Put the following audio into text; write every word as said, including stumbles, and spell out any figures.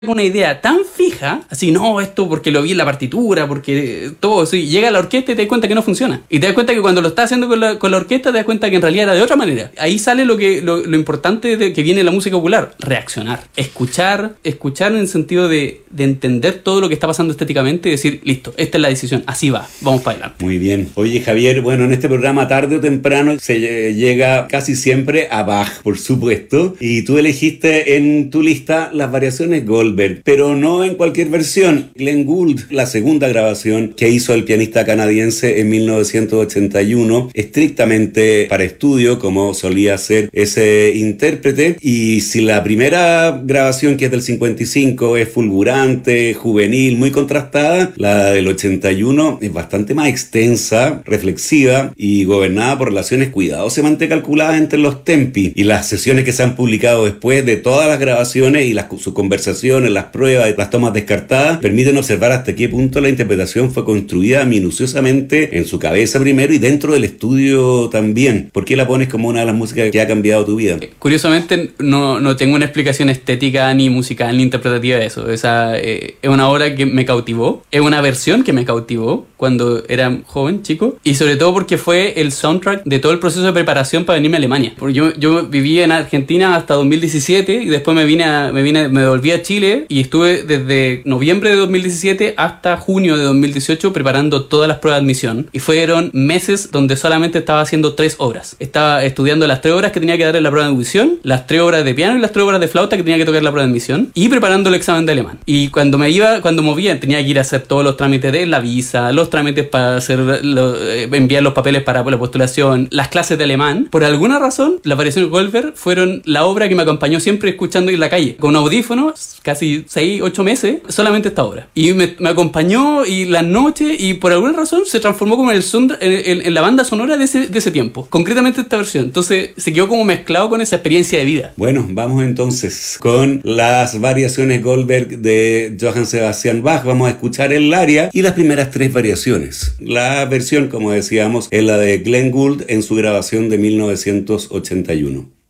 una idea tan fija, así, no, esto porque lo vi en la partitura, porque todo, sí, llega a la orquesta y te das cuenta que no funciona. Y te das cuenta que cuando lo estás haciendo con la, con la orquesta, te das cuenta que en realidad era de otra manera. Ahí sale lo que lo, lo importante de que viene la música popular, reaccionar. Escuchar, escuchar en el sentido de, de entender todo lo que está pasando estéticamente y decir, listo, esta es la decisión, así va, vamos para adelante. Muy bien. Oye, Javier, bueno, en este programa tarde o temprano se llega casi siempre a Bach, por supuesto, y tú elegiste en tu lista las variaciones Goldberg, pero no en cualquier versión. Glenn Gould, la segunda grabación que hizo el pianista canadiense en mil novecientos ochenta y uno, estrictamente para estudio, como solía ser ese intérprete. Y si la primera grabación, que es del cincuenta y cinco, es fulgurante, juvenil, muy contrastada, la del ochenta y uno es bastante más extensa, reflexiva y gobernada por relaciones cuidadosamente calculadas entre los tempi. Y las sesiones que se han publicado después de todas las grabaciones y las, sus conversaciones, las pruebas, las tomas descartadas, permiten observar hasta qué punto la interpretación fue construida minuciosamente en su cabeza primero y dentro del estudio también. ¿Por qué la pones como una de las músicas que ha cambiado tu vida? Curiosamente, no, no tengo una explicación estética, ni musical, ni interpretativa de eso. Esa eh, es una obra que me cautivó, es una versión que me cautivó cuando era joven, chico, y sobre todo porque fue el soundtrack de todo el proceso de preparación para venirme a Alemania. Porque yo, yo viví en Argentina hasta dos mil diecisiete y después me vine a, me vine, me volví a Chile y estuve desde noviembre de dos mil diecisiete hasta junio de dos mil dieciocho preparando todas las pruebas de admisión, y fueron meses donde solamente estaba haciendo tres obras. Estaba estudiando las tres horas que tenía que dar en la prueba de audición, las tres horas de piano y las tres horas de flauta que tenía que tocar en la prueba de admisión, y preparando el examen de alemán. Y cuando me iba, cuando movía, tenía que ir a hacer todos los trámites de la visa, los trámites para hacer lo, eh, enviar los papeles para la postulación, las clases de alemán. Por alguna razón, las variaciones Goldberg fueron la obra que me acompañó siempre escuchando en la calle, con audífonos, casi seis, ocho meses, solamente esta obra. Y me, me acompañó y las noches, y por alguna razón se transformó como en, el son, en, en, en la banda sonora de ese, de ese tiempo. Concretamente esta versión. Entonces se quedó como mezclado con esa experiencia de vida. Bueno, vamos entonces con las variaciones Goldberg de Johann Sebastian Bach. Vamos a escuchar el aria y las primeras tres variaciones. La versión, como decíamos, es la de Glenn Gould en su grabación de mil novecientos ochenta y uno.